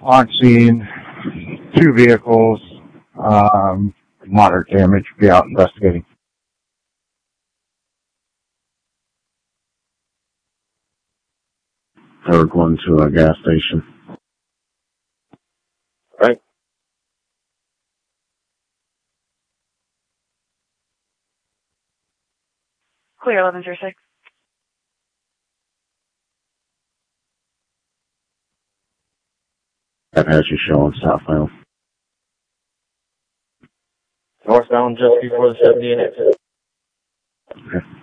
on scene, 2 vehicles, moderate damage, be out investigating. They were going to a gas station. Right. Clear 1106. That has you showing southbound. Northbound just before the 70 and exit. Okay.